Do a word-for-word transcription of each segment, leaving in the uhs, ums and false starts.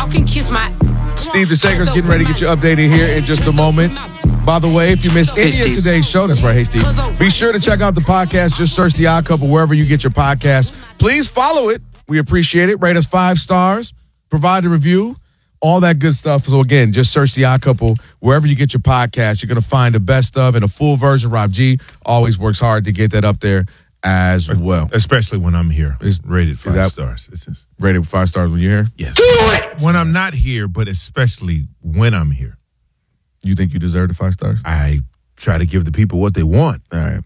Y'all can kiss my. Steve DeSager's getting ready to get you updated here in just a moment. By the way, if you missed any of today's show, that's right, hey Steve, be sure to check out the podcast. Just search The Odd Couple wherever you get your podcast. Please follow it. We appreciate it. Rate us five stars. Provide a review. All that good stuff. So again, just search The Odd Couple wherever you get your podcast. You're going to find the best of and a full version. Rob G always works hard to get that up there as well. Especially when I'm here. It's rated five that, stars. It's just, rated five stars when you're here? Yes. Do it! When I'm not here, but especially when I'm here. You think you deserve the five stars? I try to give the people what they want. All right.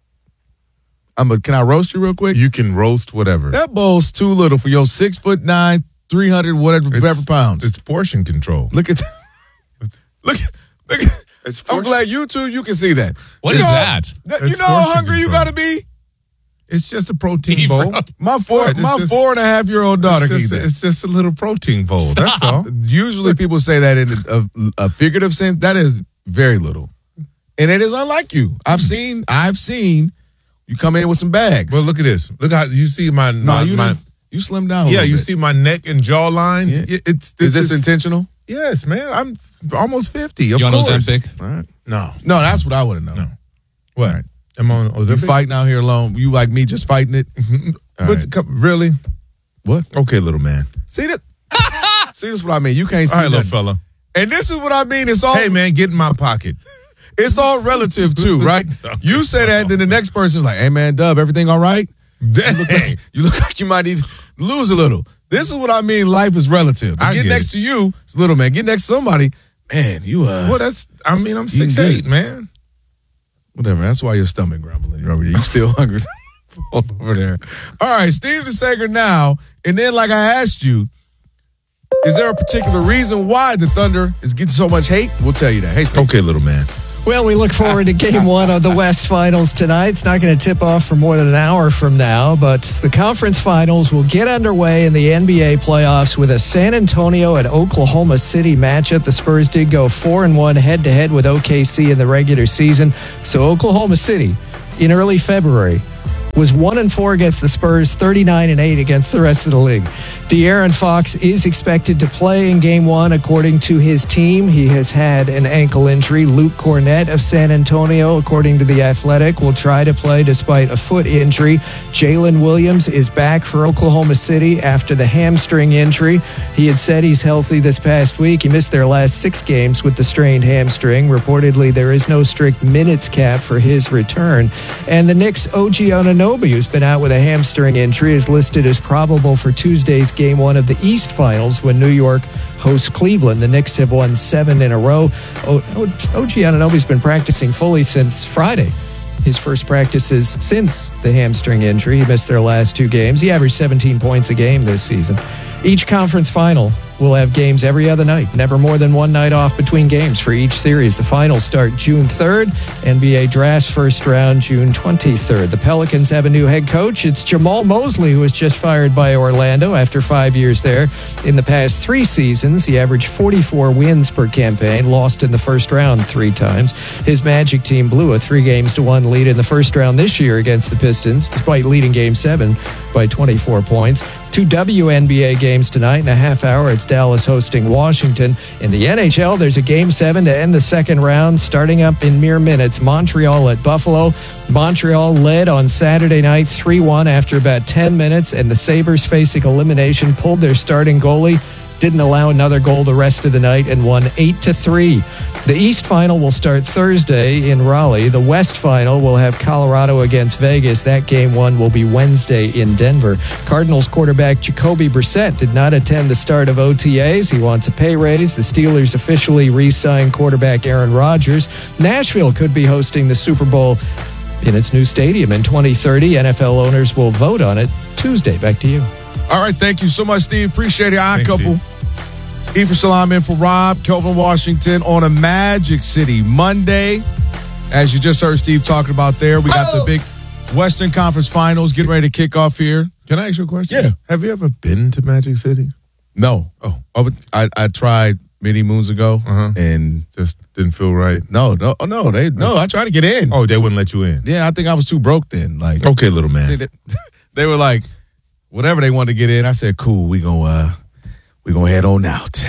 I'm a, can I roast you real quick? You can roast whatever. That bowl's too little for your six foot nine, three hundred whatever, whatever pounds. It's portion control. Look at that. Look, look at it's I'm glad you two, you can see that. What you is know, that? that you know how hungry control. You got to be? It's just a protein bowl. My four, right, my just, four and a half year old daughter can eat that. It's just a little protein bowl. Stop. That's all. Usually people say that in a, a figurative sense. That is very little, and it is unlike you. I've seen, I've seen you come in with some bags. Well, look at this. Look how you see my. No, my, you my you slimmed down. A yeah, you bit. see my neck and jawline. Yeah. It's is this this is, intentional? Yes, man. I'm almost fifty. Of you on course. Ozempic? All right. No, no, that's what I would have known. No. What? Right. I'm on Ozempic. You fighting out here alone? You like me just fighting it? But right. really? What? Okay, little man. See that? See, this is what I mean. You can't see all right, that, little fella. And this is what I mean. It's all. Hey, man, get in my pocket. It's all relative too, right? You say that, then the next person's like, "Hey, man, Dub, everything all right?" You look, like, you look like you might need to lose a little. This is what I mean. Life is relative. But I get get next it. to you, it's little man. Get next to somebody, man. You uh. Well, that's. I mean, I'm six eight, man. Whatever. That's why your stomach grumbling. You're over there. You still hungry over there. All right, Steve DeSager now, and then like I asked you, is there a particular reason why the Thunder is getting so much hate? We'll tell you that. Hey, Steve. Okay, little man. Well, we look forward to game one of the West Finals tonight. It's not going to tip off for more than an hour from now, but the conference finals will get underway in the N B A playoffs with a San Antonio at Oklahoma City matchup. The Spurs did go four and one head-to-head with O K C in the regular season. So Oklahoma City, in early February, was one and four against the Spurs, thirty-nine and eight against the rest of the league. De'Aaron Fox is expected to play in game one, according to his team. He has had an ankle injury. Luke Cornett of San Antonio, according to The Athletic, will try to play despite a foot injury. Jalen Williams is back for Oklahoma City after the hamstring injury. He had said he's healthy this past week. He missed their last six games with the strained hamstring. Reportedly, there is no strict minutes cap for his return. And the Knicks' O G Anunoby, who's been out with a hamstring injury, is listed as probable for Tuesday's game one of the East Finals when New York hosts Cleveland. The Knicks have won seven in a row. O G Anunoby's been practicing fully since Friday. His first practices since the hamstring injury. He missed their last two games. He averaged seventeen points a game this season. Each conference final will have games every other night. Never more than one night off between games for each series. The finals start June third. N B A draft's first round June twenty-third. The Pelicans have a new head coach. It's Jamal Mosley, who was just fired by Orlando after five years there. In the past three seasons, he averaged forty-four wins per campaign, lost in the first round three times. His Magic team blew a three games to one lead in the first round this year against the Pistons, despite leading game seven by twenty-four points. Two W N B A games tonight in a half hour. It's Dallas hosting Washington. In the N H L, there's a game seven to end the second round, starting up in mere minutes. Montreal at Buffalo. Montreal led on Saturday night three one after about ten minutes, and the Sabres, facing elimination, pulled their starting goalie, didn't allow another goal the rest of the night, and won eight to three. The East Final will start Thursday in Raleigh. The West Final will have Colorado against Vegas. That game one will be Wednesday in Denver. Cardinals quarterback Jacoby Brissett did not attend the start of O T As. He wants a pay raise. The Steelers officially re-signed quarterback Aaron Rodgers. Nashville could be hosting the Super Bowl in its new stadium in twenty thirty. N F L owners will vote on it Tuesday. Back to you. All right, thank you so much, Steve. Appreciate it. Odd Couple. Steve. E for Salam in for Rob, Kelvin Washington on a Magic City Monday. As you just heard Steve talking about there, we got oh. the big Western Conference Finals getting ready to kick off here. Can I ask you a question? Yeah. Have you ever been to Magic City? No. Oh, oh but I, I tried many moons ago, uh-huh. and just didn't feel right. No, no, oh, no, they no. I tried to get in. Oh, they wouldn't let you in. Yeah, I think I was too broke then. Like, okay, little man. They, they were like, whatever they wanted to get in. I said, cool. We gonna uh, we're going to head on out.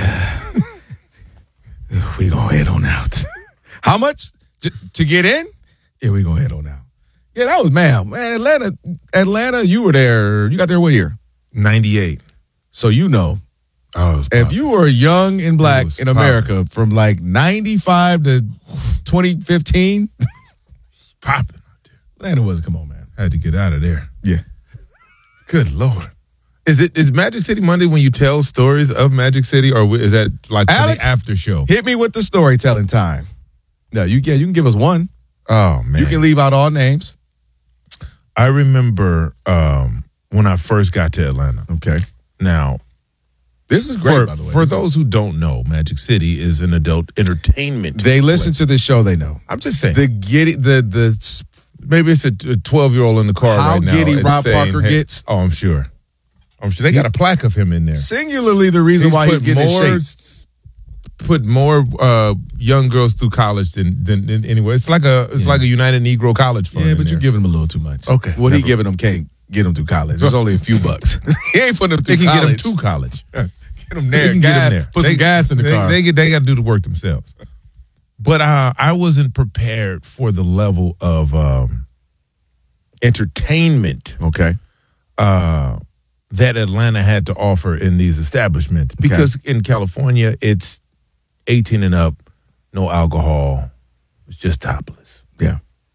We're going to head on out. How much? To, to get in? Yeah, we're going to head on out. Yeah, that was, man, man, Atlanta, Atlanta, you were there. You got there what year? ninety-eight. So you know. Oh, if you were young and black in America popping. from like ninety-five to twenty fifteen, popping. Atlanta was, come on, man. I had to get out of there. Yeah. Good Lord. Is it is Magic City Monday when you tell stories of Magic City, or is that like Alex, the after show? Hit me with the storytelling time. No, you yeah, you can give us one. Oh man, you can leave out all names. I remember um, when I first got to Atlanta. Okay, now this is great. For, by the way, for those who don't know, Magic City is an adult entertainment. They listen place. to this show. They know. I'm just saying the giddy the the. Maybe it's a twelve-year-old in the car How right now. How giddy Rob saying, Parker hey, gets. Oh, I'm sure. I'm sure. They got a plaque of him in there. Singularly the reason he's why he's getting more, in shape. Put more uh, young girls through college than, than, than anywhere. It's like a it's yeah. like a United Negro College fund. Yeah, but you're giving him a little too much. Okay. What he giving them can't get him through college. There's only a few bucks. He ain't putting them through they can college. get him to college. Get them there. Get gas, them there. Put they, some gas in the they, car. They, they, they got to do the work themselves. But uh, I wasn't prepared for the level of um, entertainment. Okay. Uh, that Atlanta had to offer in these establishments. Because okay. in California, it's eighteen and up, no alcohol. It's just topless. Yeah.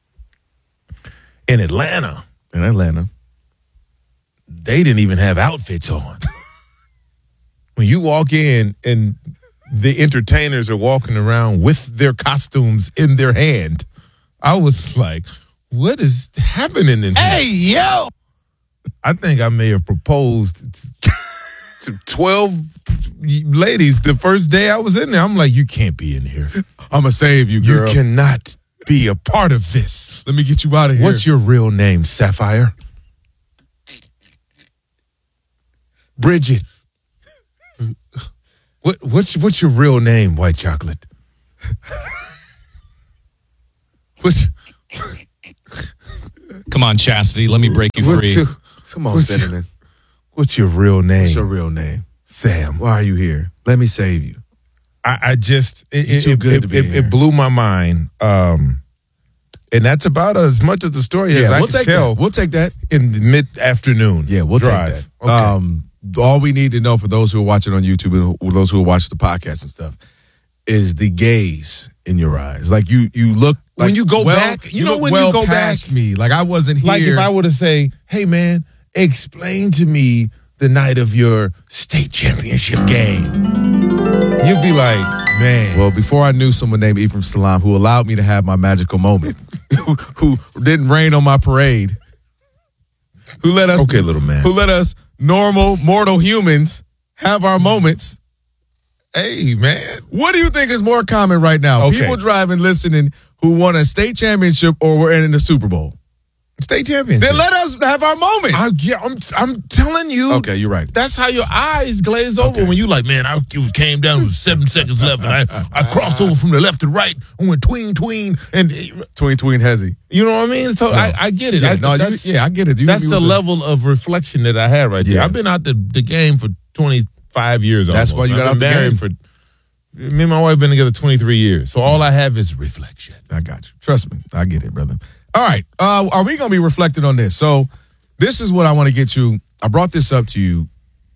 In Atlanta. In Atlanta. They didn't even have outfits on. When you walk in and the entertainers are walking around with their costumes in their hand, I was like, what is happening in here? Hey, yo! I think I may have proposed to twelve ladies the first day I was in there. I'm like, you can't be in here. I'm going to save you, girl. You cannot be a part of this. Let me get you out of here. What's your real name, Sapphire? Bridget. What, what's, what's your real name, White Chocolate? What's... Come on, Chastity. Let me break you what's free. Your, Come on, what's Cinnamon. Your, what's your real name? What's your real name? Sam. Why are you here? Let me save you. I, I just it, You're too it, good it, to be it, here. It blew my mind, um, and that's about as much of the story yeah, as I we'll can take tell. That. We'll take that in the mid afternoon. Yeah, we'll drive. take that. Okay. Um, all we need to know for those who are watching on YouTube and who, those who are watching the podcast and stuff is the gaze in your eyes. Like you, you look like when you go well, back. You, you know look when well you go past back, me, like I wasn't here. Like if I were to say, "Hey, man, explain to me the night of your state championship game," you'd be like, man. Well, before I knew someone named Ephraim Salam who allowed me to have my magical moment, who, who didn't rain on my parade, who let us, okay, little man, who let us normal mortal humans have our moments. Hey, man, what do you think is more common right now? Okay. People driving, listening, who won a state championship or were in the Super Bowl. State championship. Then let us have our moments. I, yeah, I'm, I'm telling you. Okay, you're right. That's how your eyes glaze over okay. when you like, man, I came down with seven seconds left, and I, I crossed over from the left to right, and went tween, tween, and tween, tween, hezzy. You know what I mean? So no. I, I get it. Yeah, I, no, you, yeah, I get it. You that's the, the level of reflection that I had right there. Yeah. I've been out the, the game for twenty-five years. That's almost. why you got I've out the married game. For, me and my wife been together twenty-three years. So all I have is reflection. I got you. Trust me. I get it, brother. All right. Uh, are we going to be reflecting on this? So this is what I want to get you. I brought this up to you.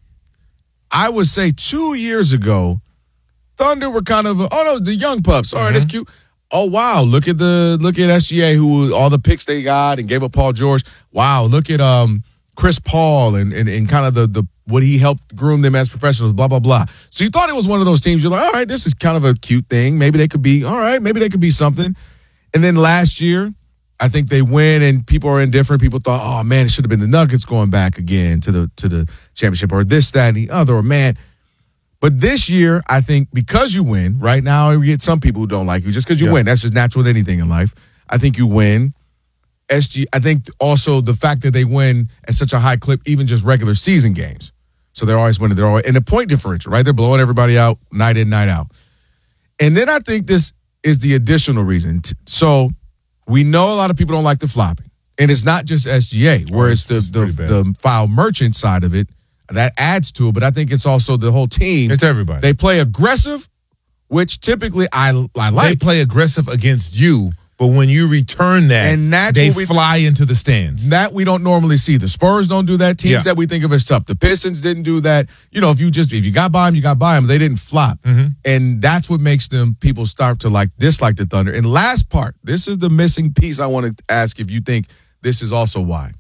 I would say two years ago, Thunder were kind of, a, oh, no, the young pups. All right, mm-hmm. That's cute. Oh, wow. Look at the look at S G A, who all the picks they got and gave up Paul George. Wow. Look at um Chris Paul and, and, and kind of the, the what he helped groom them as professionals, blah, blah, blah. So you thought it was one of those teams. You're like, all right, this is kind of a cute thing. Maybe they could be, all right, maybe they could be something. And then last year, I think they win and people are indifferent. People thought, oh, man, it should have been the Nuggets going back again to the to the championship or this, that, and the other, or man. But this year, I think because you win, right now we get some people who don't like you just because you yeah. win. That's just natural with anything in life. I think you win. S G, I think also the fact that they win at such a high clip, even just regular season games. So they're always winning. They're always in the point differential, right? They're blowing everybody out night in, night out. And then I think this is the additional reason. So we know a lot of people don't like the flopping. And it's not just S G A, whereas oh, the, the, the the foul merchant side of it, that adds to it. But I think it's also the whole team. It's everybody. They play aggressive, which typically I I like. They play aggressive against you, but when you return that, And that's they what we- fly into the stands. That we don't normally see. The Spurs don't do that. Teams Yeah. that we think of as tough. The Pistons didn't do that. You know, if you just if you got by them, you got by them. They didn't flop, Mm-hmm. and that's what makes them people start to like dislike the Thunder. And last part, this is the missing piece. I want to ask if you think this is also why,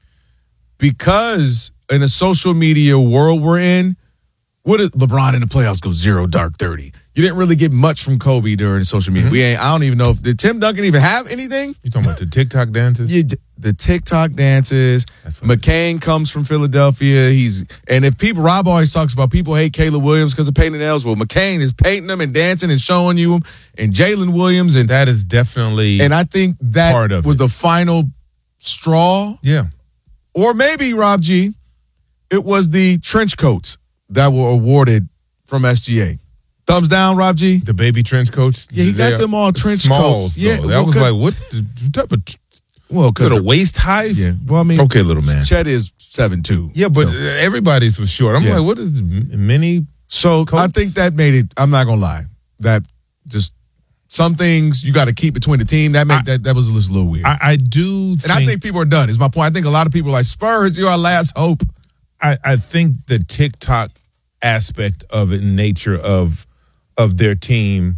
because in a social media world we're in, what did LeBron in the playoffs go zero dark thirty? You didn't really get much from Kobe during social media. Mm-hmm. We ain't. I don't even know if did Tim Duncan even have anything. You talking about the TikTok dances? Yeah, the TikTok dances. That's what McCain comes from Philadelphia. He's and if people Rob always talks about people hate Caleb Williams because of painting nails. Well, McCain is painting them and dancing and showing you them, and Jalen Williams and That is definitely and I think that part of was it. the final straw, yeah. or maybe Rob G, it was the trench coats that were awarded from S G A. Thumbs down, Rob G. The baby trench coats. Yeah, he got They're them all trench smalls, coats. Yeah, though. that well, was cause- like what the type of Well, because because of waist height. yeah. Well, I mean, Okay, little man. Chet is seven two. Yeah, but so. uh, everybody's was short. I'm Yeah. like, what is mini? So I Coats? think that made it. I'm not gonna lie. That just some things you got to keep between the team. That made I- that that was a little, little weird. I, I do, and I think people are done. Is my point. I think a lot of people are like Spurs. You're our last hope. I, I think the TikTok aspect of it, and nature of of their team,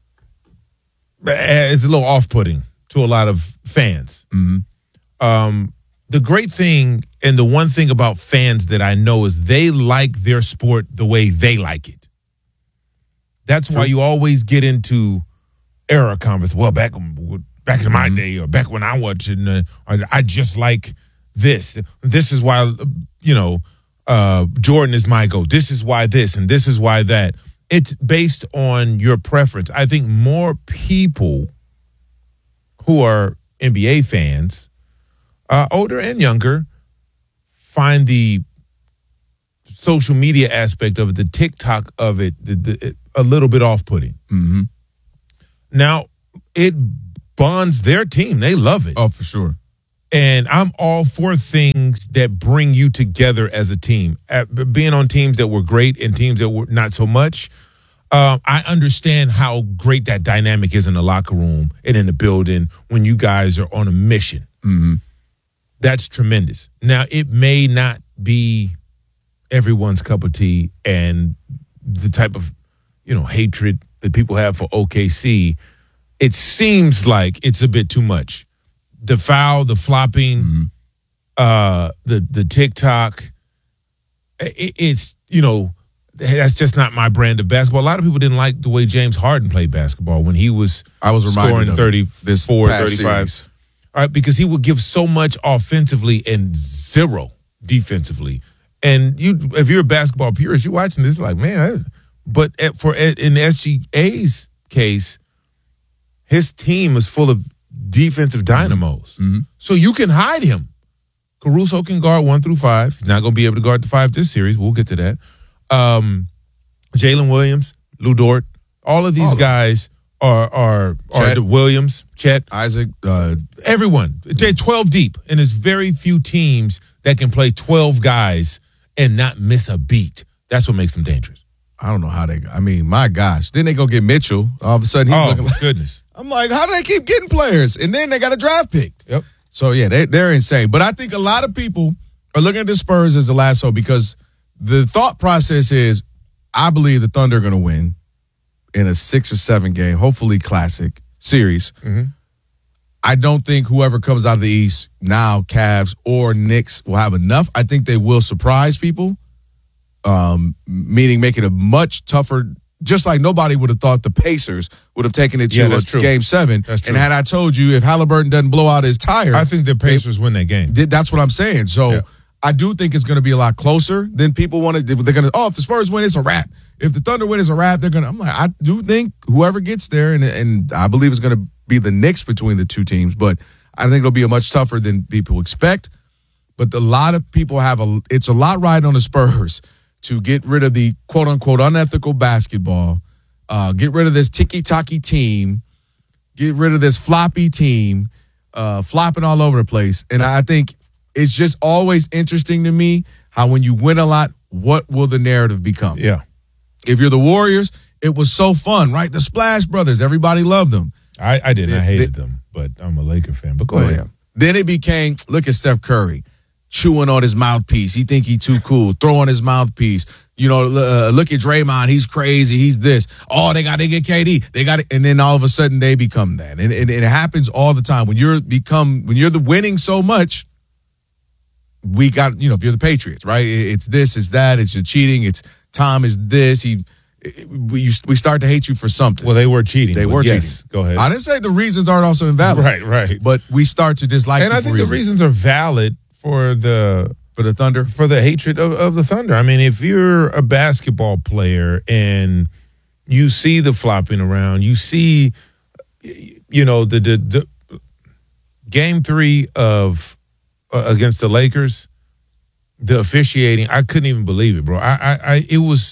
is a little off-putting to a lot of fans. Mm-hmm. Um, the great thing and the one thing about fans that I know is they like their sport the way they like it. That's why you always get into era converse. Well, back back in my day, or back when I watched it, uh, or I just like this. This is why, you know, uh, Jordan is my GOAT. This is why this, and this is why that. It's based on your preference. I think more people who are N B A fans, uh, older and younger, find the social media aspect of it, the TikTok of it, the, the, it a little bit off-putting. Mm-hmm. Now, it bonds their team. They love it. Oh, for sure. And I'm all for things that bring you together as a team. At, being on teams that were great and teams that were not so much, uh, I understand how great that dynamic is in the locker room and in the building when you guys are on a mission. Mm-hmm. That's tremendous. Now, it may not be everyone's cup of tea, and the type of, you know, hatred that people have for O K C, it seems like it's a bit too much. The foul, the flopping, Mm-hmm. uh, the the TikTok, it, it's, you know, that's just not my brand of basketball. A lot of people didn't like the way James Harden played basketball when he was I was reminded scoring of thirty-four, this past thirty-five. series. All right, because he would give so much offensively and zero defensively. And you, if you're a basketball purist, you're watching this like, man. But at, for in S G A's case, his team is full of defensive dynamos. Mm-hmm. So you can hide him. Caruso can guard one through five. He's not going to be able to guard the five this series. We'll get to that. Um, Jalen Williams, Lou Dort, all of these All of guys are are are Chet. the Williams, Chet, Isaac, uh, everyone. They're twelve deep, and there's very few teams that can play twelve guys and not miss a beat. That's what makes them dangerous. I don't know how they. I mean, my gosh. Then they go get Mitchell. All of a sudden, he's Oh, looking my like. goodness. I'm like, how do they keep getting players? And then they got a draft pick. Yep. So yeah, they they're insane. But I think a lot of people are looking at the Spurs as the last hope because the thought process is, I believe the Thunder are going to win in a six or seven game, hopefully classic series. Mm-hmm. I don't think whoever comes out of the East now, Cavs or Knicks, will have enough. I think they will surprise people, um, meaning make it a much tougher. Just like nobody would have thought the Pacers would have taken it to Yeah, a that's true. game seven. That's true. And had I told you if Halliburton doesn't blow out his tire, I think the Pacers win that game. Did- That's what I'm saying. So Yeah. I do think it's going to be a lot closer than people want to. They're going to. Oh, if the Spurs win, it's a wrap. If the Thunder win, it's a wrap. They're going to. I'm like, I do think whoever gets there, and and I believe it's going to be the Knicks between the two teams. But I think it'll be a much tougher than people expect. But a lot of people have a. It's a lot riding on the Spurs to get rid of the quote unquote unethical basketball. Uh, get rid of this tiki-taki team. Get rid of this floppy team, uh, flopping all over the place. And I think it's just always interesting to me how when you win a lot, what will the narrative become? Yeah. If you're the Warriors, it was so fun, right? The Splash Brothers, everybody loved them. I, I didn't. They, I hated they, them, but I'm a Laker fan. But go oh, ahead. Yeah. Then it became, look at Steph Curry, chewing on his mouthpiece. He think he too cool, throwing his mouthpiece. You know, uh, look at Draymond. He's crazy. He's this. Oh, they got to get K D. They got it. And then all of a sudden they become that. And, and, and it happens all the time. When you're become, when you're the winning so much, we got, you know, if you're the Patriots, right? It's this, it's that, it's your cheating. It's Tom is this. He, we, we start to hate you for something. Well, they were cheating. They were yes, cheating. Go ahead. I didn't say the reasons aren't also invalid. Right, right. But we start to dislike and you I for think reasons. the reasons are valid for the For the Thunder? For the hatred of, of the Thunder. I mean, if you're a basketball player and you see the flopping around, you see, you know, the the, the game three of uh, against the Lakers, the officiating, I couldn't even believe it, bro. I, I, I it was,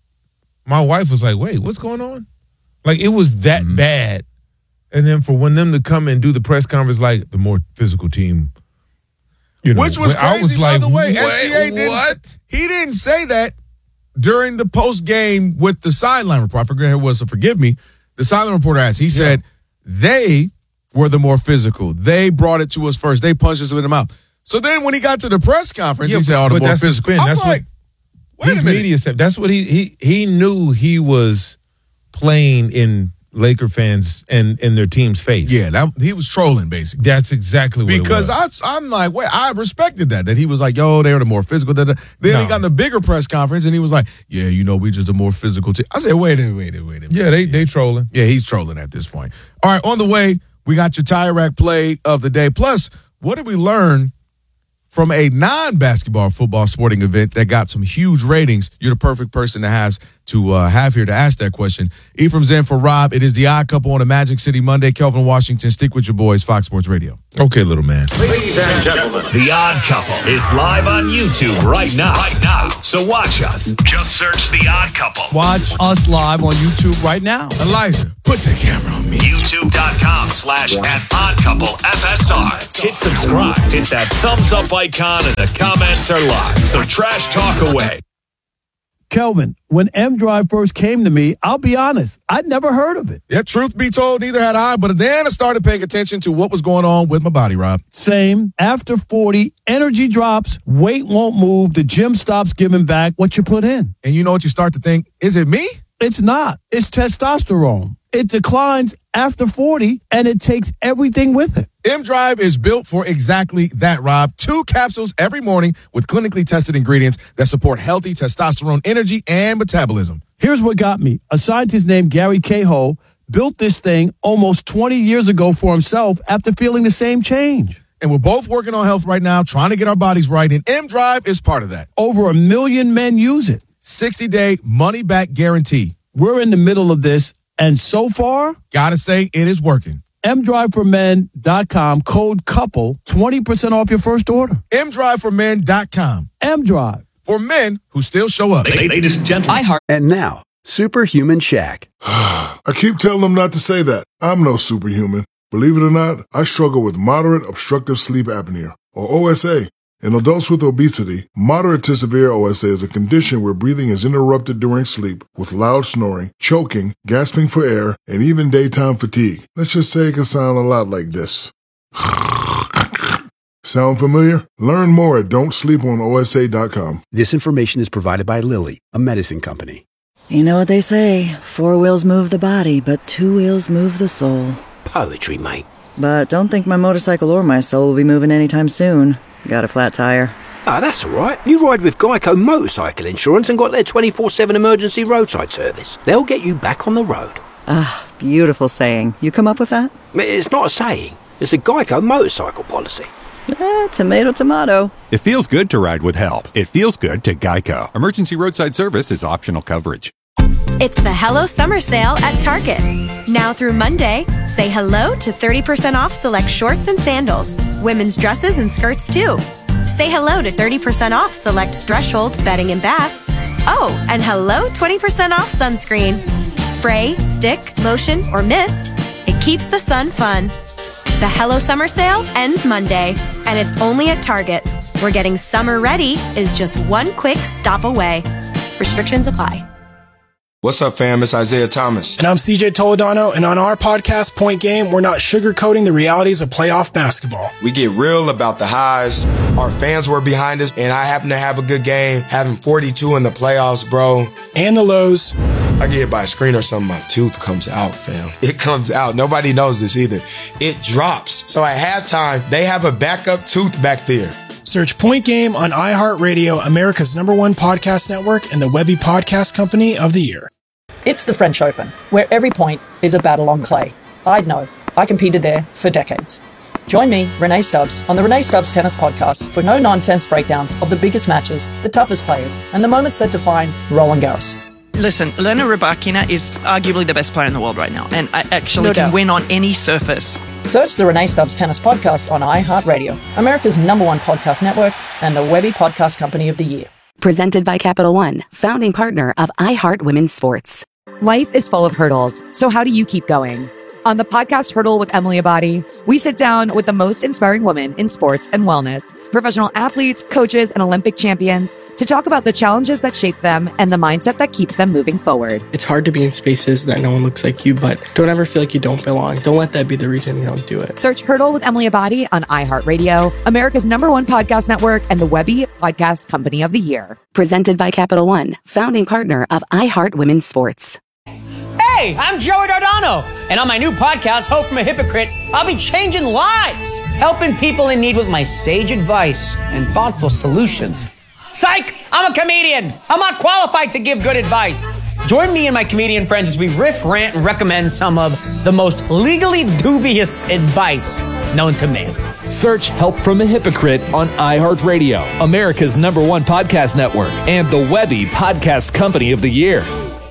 my wife was like, wait, what's going on? Like, it was that mm-hmm. bad. And then for when them to come and do the press conference, like the more physical team. You know, Which was crazy, I was by like, the way. Wait, S G A didn't, what? He didn't say that during the post game with the sideline report. I forget who it was, so forgive me. The sideline reporter asked. He said yeah. they were the more physical. They brought it to us first. They punched us in the mouth. So then when he got to the press conference, yeah, he said, "Oh, the but more that's physical." The spin. I'm that's like, what, wait a minute. Media stuff. That's what he he he knew he was playing in Laker fans and in their team's face. Yeah, that, he was trolling, basically. That's exactly what because it was. I, I'm like, wait, I respected that, that he was like, yo, they were the more physical. Da, da. Then no. he got in the bigger press conference, and he was like, yeah, you know, we just the more physical team. I said, wait a minute, wait a minute, wait a minute. Yeah, they, they trolling. Yeah, he's trolling at this point. All right, on the way, we got your Tire Rack play of the day. Plus, what did we learn from a non-basketball football sporting event that got some huge ratings? You're the perfect person to have to uh, have here to ask that question. Ephraim's in for Rob. It is the Odd Couple on a Magic City Monday. Kelvin Washington, stick with your boys, Fox Sports Radio. Okay, little man. Ladies and gentlemen, The Odd Couple is live on YouTube right now. Right now. So watch us. Just search The Odd Couple. Watch us live on YouTube right now. Elijah, put the camera on me. YouTube.com slash at Odd Couple F S R. Hit subscribe. Hit that thumbs up icon and the comments are live. So trash talk away. Kelvin, when M Drive first came to me, I'll be honest, I'd never heard of it. Yeah, truth be told, neither had I. But then I started paying attention to what was going on with my body, Rob. Same. After forty, energy drops, weight won't move, the gym stops giving back what you put in. And you know what you start to think? Is it me? It's not. It's testosterone. It declines after forty, and it takes everything with it. M-Drive is built for exactly that, Rob. Two capsules every morning with clinically tested ingredients that support healthy testosterone, energy, and metabolism. Here's what got me. A scientist named Gary Cahill built this thing almost twenty years ago for himself after feeling the same change. And we're both working on health right now, trying to get our bodies right, and M-Drive is part of that. Over a million men use it. sixty-day money-back guarantee. We're in the middle of this, and so far, gotta say, it is working. M drive for men dot com, code COUPLE, twenty percent off your first order. M drive for men dot com. M-Drive. For men who still show up. Ladies and gentlemen. I heart. And now, Superhuman Shaq. I keep telling them not to say that. I'm no superhuman. Believe it or not, I struggle with moderate obstructive sleep apnea, or O S A. In adults with obesity, moderate to severe O S A is a condition where breathing is interrupted during sleep with loud snoring, choking, gasping for air, and even daytime fatigue. Let's just say it can sound a lot like this. Sound familiar? Learn more at don't sleep on O S A dot com. This information is provided by Lilly, a medicine company. You know what they say, four wheels move the body, but two wheels move the soul. Poetry, mate. But don't think my motorcycle or my soul will be moving anytime soon. Got a flat tire. Ah, that's all right. You ride with Geico Motorcycle Insurance and got their twenty-four seven emergency roadside service. They'll get you back on the road. Ah, beautiful saying. You come up with that? It's not a saying. It's a Geico motorcycle policy. Eh, tomato, tomato. It feels good to ride with help. It feels good to Geico. Emergency roadside service is optional coverage. It's the Hello Summer Sale at Target. Now through Monday, say hello to thirty percent off select shorts and sandals, women's dresses and skirts too. Say hello to thirty percent off select Threshold bedding and bath. Oh, and hello twenty percent off sunscreen. Spray, stick, lotion, or mist. It keeps the sun fun. The Hello Summer Sale ends Monday, and it's only at Target. where getting summer ready is just one quick stop away. Restrictions apply. What's up, fam? It's Isaiah Thomas. And I'm C J Toledano, and on our podcast, Point Game, we're not sugarcoating the realities of playoff basketball. We get real about the highs. Our fans were behind us, and I happen to have a good game, having forty-two in the playoffs, bro. And the lows. I get hit by a screen or something, my tooth comes out, fam. It comes out. Nobody knows this either. It drops. So at halftime, they have a backup tooth back there. Search Point Game on iHeartRadio, America's number one podcast network, and the Webby Podcast Company of the Year. It's the French Open, where every point is a battle on clay. I'd know. I competed there for decades. Join me, Renee Stubbs, on the Renee Stubbs Tennis Podcast for no-nonsense breakdowns of the biggest matches, the toughest players, and the moments that define Roland Garros. Listen, Elena Rybakina is arguably the best player in the world right now, and I actually No can doubt. win on any surface. Search the Renee Stubbs Tennis Podcast on iHeartRadio, America's number one podcast network, and the Webby Podcast Company of the Year. Presented by Capital One, founding partner of iHeart Women's Sports. Life is full of hurdles, so how do you keep going? On the podcast Hurdle with Emily Abadi, we sit down with the most inspiring women in sports and wellness, professional athletes, coaches, and Olympic champions to talk about the challenges that shape them and the mindset that keeps them moving forward. It's hard to be in spaces that no one looks like you, but don't ever feel like you don't belong. Don't let that be the reason you don't do it. Search Hurdle with Emily Abadi on iHeartRadio, America's number one podcast network, and the Webby Podcast Company of the Year. Presented by Capital One, founding partner of iHeart Women's Sports. Hey, I'm Joey Dardano, and on my new podcast, Hope from a Hypocrite, I'll be changing lives, helping people in need with my sage advice and thoughtful solutions. Psych! I'm a comedian. I'm not qualified to give good advice. Join me and my comedian friends as we riff, rant, and recommend some of the most legally dubious advice known to man. Search Help from a Hypocrite on iHeartRadio, America's number one podcast network, and the Webby Podcast Company of the Year.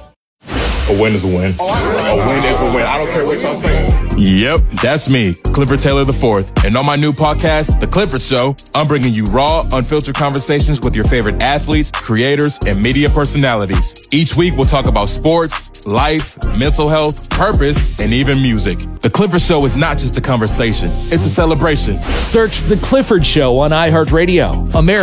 A win is a win. A win is a win. I don't care what y'all say. Yep, that's me, Clifford Taylor the fourth. And on my new podcast, The Clifford Show, I'm bringing you raw, unfiltered conversations with your favorite athletes, creators, and media personalities. Each week, we'll talk about sports, life, mental health, purpose, and even music. The Clifford Show is not just a conversation, it's a celebration. Search The Clifford Show on iHeartRadio, America.